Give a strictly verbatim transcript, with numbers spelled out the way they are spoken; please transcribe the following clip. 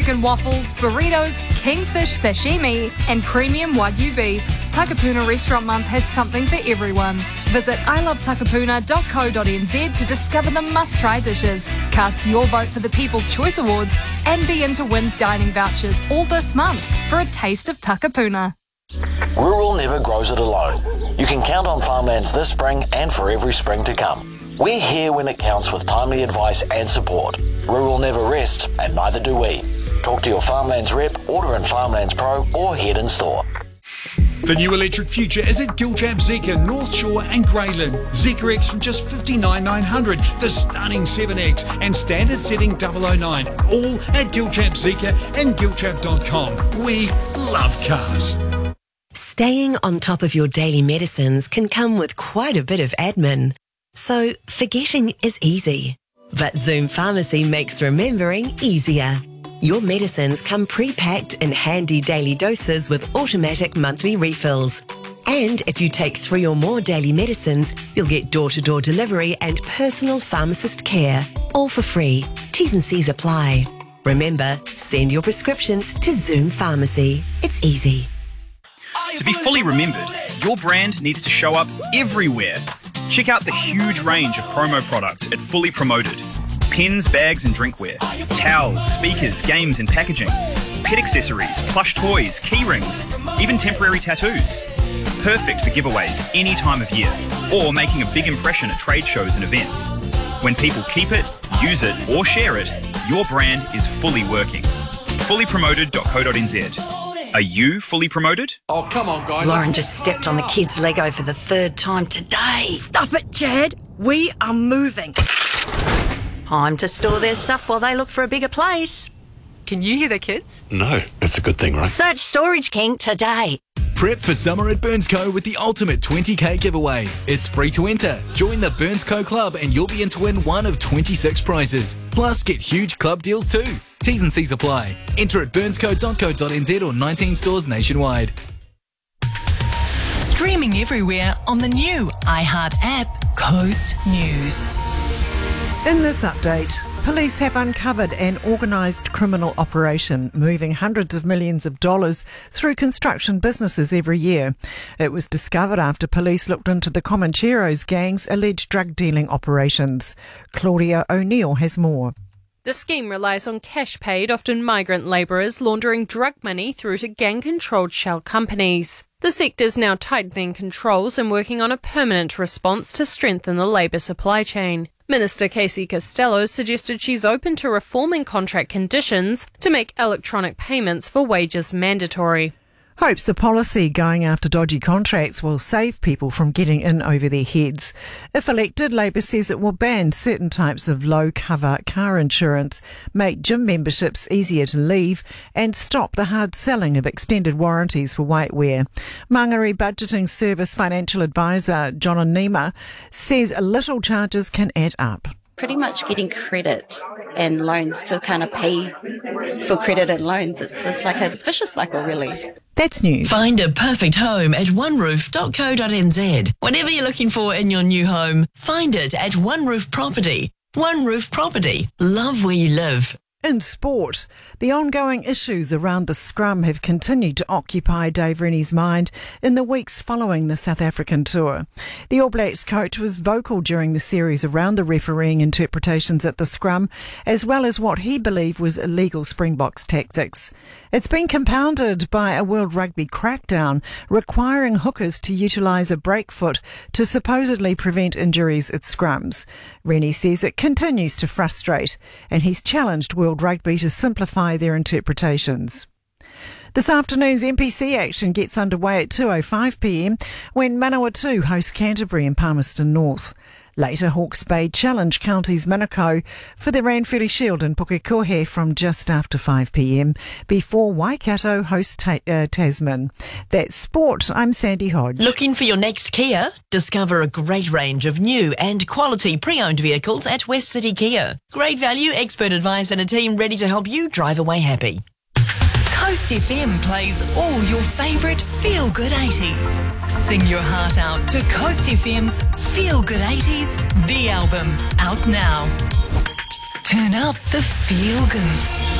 chicken waffles, burritos, kingfish sashimi, and premium Wagyu beef. Takapuna Restaurant Month has something for everyone. Visit i love takapuna dot co dot n z to discover the must-try dishes, cast your vote for the People's Choice Awards, and be in to win dining vouchers all this month for a taste of Takapuna. Rural never grows it alone. You can count on Farmlands this spring and for every spring to come. We're here when it counts with timely advice and support. Rural never rests, and neither do we. Talk to your Farmlands rep, order in Farmlands Pro, or head in store. The new electric future is at Gilchap Zeekr, North Shore and Greyland. Zeekr X from just fifty-nine thousand nine hundred, the stunning seven X and standard setting double oh nine. All at Gilchap Zeekr and gilchap dot com. We love cars. Staying on top of your daily medicines can come with quite a bit of admin. So forgetting is easy. But Zoom Pharmacy makes remembering easier. Your medicines come pre-packed in handy daily doses with automatic monthly refills. And if you take three or more daily medicines, you'll get door-to-door delivery and personal pharmacist care, all for free. T's and C's apply. Remember, send your prescriptions to Zoom Pharmacy. It's easy. To be fully remembered, your brand needs to show up everywhere. Check out the huge range of promo products at Fully Promoted. Pens, bags and drinkware, towels, speakers, games and packaging, pet accessories, plush toys, key rings, even temporary tattoos. Perfect for giveaways any time of year, or making a big impression at trade shows and events. When people keep it, use it or share it, your brand is fully working. fully promoted dot co dot n z. Are you fully promoted? Oh, come on, guys. Lauren just stepped on the kids' Lego for the third time today. Stop it, Chad. We are moving. Time to store their stuff while they look for a bigger place. Can you hear the kids? No, that's a good thing, right? Search Storage King today. Prep for summer at Burnsco with the ultimate twenty K giveaway. It's free to enter. Join the Burnsco Club and you'll be in to win one of twenty-six prizes. Plus, get huge club deals too. T's and C's apply. Enter at burnsco dot co dot n z or nineteen stores nationwide. Streaming everywhere on the new iHeart app, Coast News. In this update, police have uncovered an organised criminal operation moving hundreds of millions of dollars through construction businesses every year. It was discovered after police looked into the Comancheros gang's alleged drug dealing operations. Claudia O'Neill has more. The scheme relies on cash paid, often migrant labourers, laundering drug money through to gang-controlled shell companies. The sector's now tightening controls and working on a permanent response to strengthen the labour supply chain. Minister Casey Costello suggested she's open to reforming contract conditions to make electronic payments for wages mandatory. Hopes the policy going after dodgy contracts will save people from getting in over their heads. If elected, Labor says it will ban certain types of low-cover car insurance, make gym memberships easier to leave, and stop the hard selling of extended warranties for whiteware. Mangere Budgeting Service financial advisor John Onima says little charges can add up. Pretty much getting credit and loans to kind of pay for credit and loans. It's, it's like a vicious cycle, really. That's news. Find a perfect home at one roof dot co dot n z. Whatever you're looking for in your new home, find it at One Roof Property. One Roof Property. Love where you live. In sport, the ongoing issues around the scrum have continued to occupy Dave Rennie's mind in the weeks following the South African tour. The All Blacks coach was vocal during the series around the refereeing interpretations at the scrum, as well as what he believed was illegal Springboks tactics. It's been compounded by a World Rugby crackdown requiring hookers to utilise a break foot to supposedly prevent injuries at scrums. Rennie says it continues to frustrate, and he's challenged World Rugby to simplify their interpretations. This afternoon's N P C action gets underway at two oh five p m when Manawatu host Canterbury in Palmerston North. Later, Hawke's Bay challenge Counties Manukau for the Ranfurly Shield in Pukekohe from just after five p m before Waikato host ta- uh, Tasman. That's sport. I'm Sandy Hodge. Looking for your next Kia? Discover a great range of new and quality pre-owned vehicles at West City Kia. Great value, expert advice and a team ready to help you drive away happy. Coast F M plays all your favourite feel-good eighties. Sing your heart out to Coast F M's Feel Good eighties, the album, out now. Turn up the feel good.